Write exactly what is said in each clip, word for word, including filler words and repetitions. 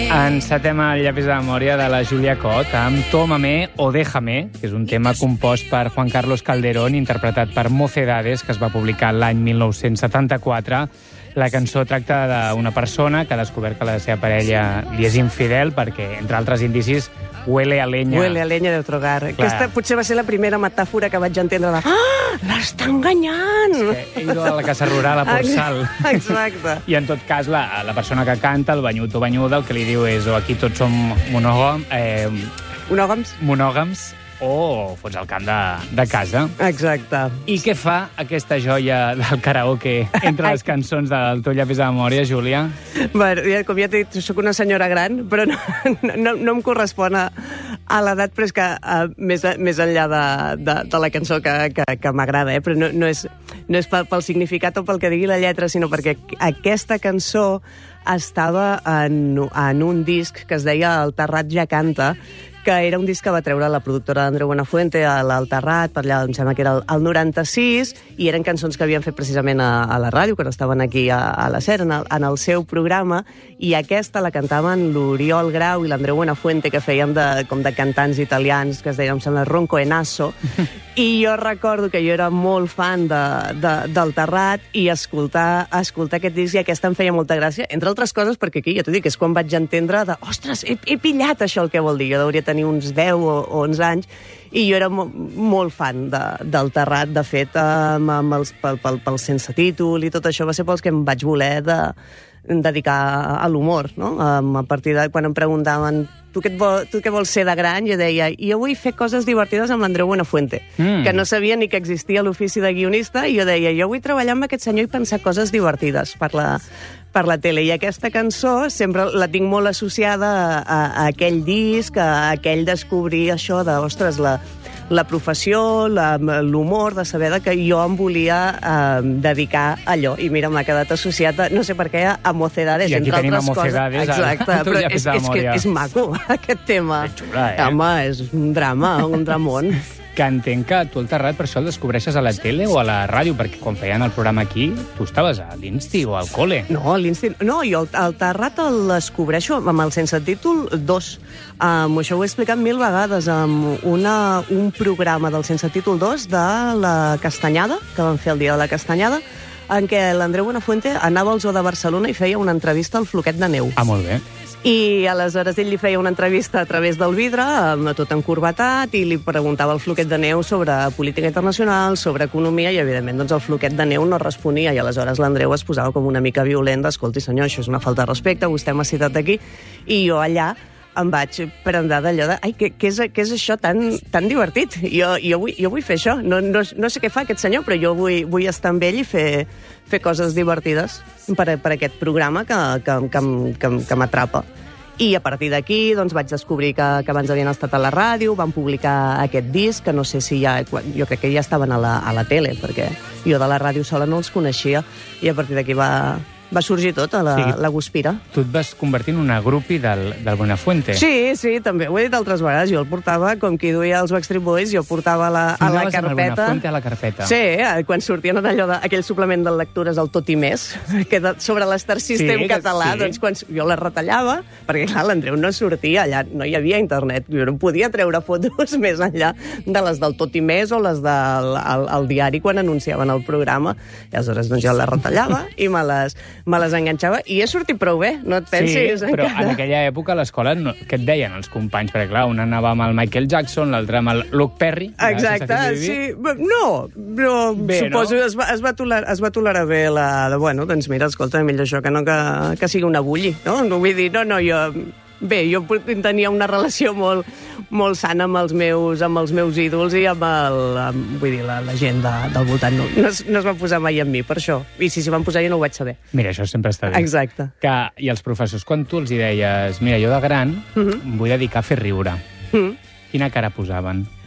Encetem el llapis de memòria de la Júlia Cot amb Tómame o Déjame, que és un tema compost per Juan Carlos Calderón, interpretat per Mocedades, que es va publicar l'any mil nou-cents setanta-quatre. La cançó tracta d'una persona que ha descobert que la seva parella li és infidel perquè, entre altres indicis, huele a leña. Huele a leña de otro hogar. Clar. Aquesta potser va ser la primera metàfora que vaig entendre de ah, l'està enganyant! És que he ido a la casa rural a por sal. Exacte. I en tot cas, la, la persona que canta, el banyut o banyuda, el que li diu és o aquí tots som monògams, eh, monògams, monògams o fots al camp de, de casa. Exacte. I què fa aquesta joia del karaoke entre les cançons del teu llapis de memòria, Júlia? Bueno, com ja t'he dit, soc una senyora gran, però no, no, no em correspon a, a l'edat, però és que uh, més, més enllà de, de, de la cançó que, que, que m'agrada, eh? Però no, no és, no és pel, pel significat o pel que digui la lletra, sinó perquè aquesta cançó estava en, en un disc que es deia El Terrat ja canta, que era un disc que va treure la productora d'Andreu Buenafuente a l'Alt Terrat, per allà, em sembla que era el, el noranta-sis, i eren cançons que havien fet precisament a, a la ràdio, que no estaven aquí a, a la SER, en el, en el seu programa, i aquesta la cantaven l'Oriol Grau i l'Andreu Buenafuente, que fèiem de, com de cantants italians, que es deien, em sembla, Ronco e Naso, i jo recordo que jo era molt fan de, de, del Terrat, i escoltar, escoltar aquest disc, i aquesta em feia molta gràcia, entre altres coses, perquè aquí, ja t'ho dic, és quan vaig entendre de, ostres, he, he pillat això el que vol dir, jo hauria tenir uns deu o onze anys, i jo era mo molt fan de, del Terrat. De fet, amb, amb els, pel, pel, pel sense títol i tot això va ser pels que em vaig voler de, dedicar a l'humor, no? A partir de quan em preguntaven tu què, vol, tu què vols ser de gran, jo deia jo vull fer coses divertides amb l'Andreu Buenafuente, mm. que no sabia ni que existia l'ofici de guionista, i jo deia jo vull treballar amb aquest senyor i pensar coses divertides per la, per la tele. I aquesta cançó sempre la tinc molt associada a, a, a aquell disc, a aquell descobrir això de, ostres, la, la professió, l'humor, de saber que jo em volia eh, dedicar a allò. I mira, m'ha quedat associat, a, no sé per què, a Mocedades, entre altres coses. I aquí tenim a Mocedades. Exacte, però és, és, que és maco, aquest tema. És xula, eh? Home, és un drama, un dramón. Que entenc que tu el Terrat per això el descobreixes a la tele o a la ràdio, perquè quan feien el programa aquí, tu estaves a l'Insti o al col·le. No, a l'Insti... No, jo el, el Terrat el descobreixo amb el sense títol dos. Um, això ho he explicat mil vegades, amb una, un programa del sense títol dos de la Castanyada, que van fer el dia de la Castanyada, en què l'Andreu Buenafuente anava al Zoo de Barcelona i feia una entrevista al Floquet de Neu. Ah, molt bé. I aleshores ell li feia una entrevista a través del vidre, tot encorbatat, i li preguntava al Floquet de Neu sobre política internacional, sobre economia, i evidentment doncs, el Floquet de Neu no responia, i aleshores l'Andreu es posava com una mica violent d'escolti senyor, això és una falta de respecte, vostè m'ha citat aquí, i jo allà em vaig prendar d'allò de ai, què, què, és, què és això tan, tan divertit? Jo, jo, vull, jo vull fer això. No, no, no sé què fa aquest senyor, però jo vull, vull estar amb ell i fer, fer coses divertides per, per aquest programa que, que, que, que, que m'atrapa. I a partir d'aquí doncs, vaig descobrir que, que abans havien estat a la ràdio, van publicar aquest disc, que no sé si ja... Jo crec que ja estaven a la, a la tele, perquè jo de la ràdio sola no els coneixia, i a partir d'aquí va... va sorgir tot a la, sí, la Guspira. Tu et vas convertir en una grupi del, del Buenafuente. Sí, sí, també. Ho he dit altres vegades. Jo el portava, com qui duia els Backstreet Boys, jo portava la, a la carpeta. El Buenafuente a la carpeta. Sí, quan sortien allò de, aquell suplement de lectures, el Tot i Més, que de, sobre l'Star System sí, català, sí. Doncs quan jo les retallava, perquè clar, l'Andreu no sortia allà, no hi havia internet, jo no podia treure fotos més enllà de les del Tot i Més o les del el, el diari quan anunciaven el programa. I aleshores doncs, jo les retallava i me les me les enganxava, i he sortit prou bé, no et pensis? Sí, però encara. En aquella època a l'escola, no, què et deien els companys? Perquè clar, un anava amb el Michael Jackson, l'altre amb el Luke Perry. Exacte, sí. No, no bé, suposo que no? es, va, es, va tolerar, es va tolerar bé la... De, bueno, doncs mira, escolta, millor això que no que, que sigui una bulli, no? No vull dir, no, no, jo... Bé, jo tenia una relació molt, molt sana amb els meus, amb els meus ídols i amb, el, amb vull dir, la, la gent de, del voltant. No, no, es, no es va posar mai amb mi, per això. I si s'hi van posar jo no ho vaig saber. Mira, això sempre està bé. Exacte. Que, I els professors, quan tu els hi deies mira, jo de gran uh -huh. em vull dedicar a fer riure, uh -huh. quina cara posaven?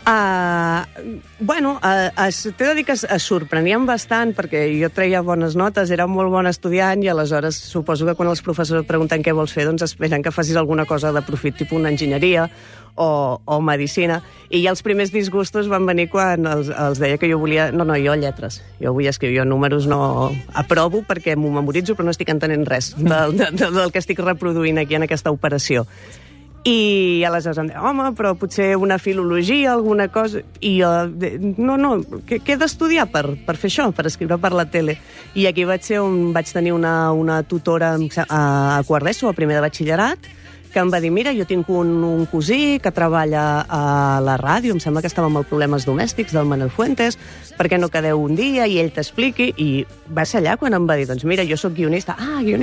Uh, bueno, uh, es, t'he de dir que es, es sorprenien bastant perquè jo treia bones notes, era un molt bon estudiant i aleshores suposo que quan els professors et pregunten què vols fer, doncs esperen que facis alguna cosa de profit, tipus una enginyeria o, o medicina. I ja els primers disgustos van venir quan els, els deia que jo volia... No, no, jo lletres. Jo vull escriure, jo números no aprovo perquè m'ho memoritzo però no estic entenent res del, del, del que estic reproduint aquí en aquesta operació. I aleshores em deia, home, però potser una filologia, alguna cosa... I jo, no, no, què, què he d'estudiar per, per fer això, per escriure per la tele? I aquí vaig ser on vaig tenir una, una tutora a, a quart d'ESO, a primer de batxillerat, que em va dir, mira, jo tinc un, un cosí que treballa a la ràdio, em sembla que estava amb els problemes domèstics del Manel Fuentes, per què no quedeu un dia i ell t'expliqui? I va ser allà quan em va dir, doncs mira, jo sóc guionista. Ah, guionista.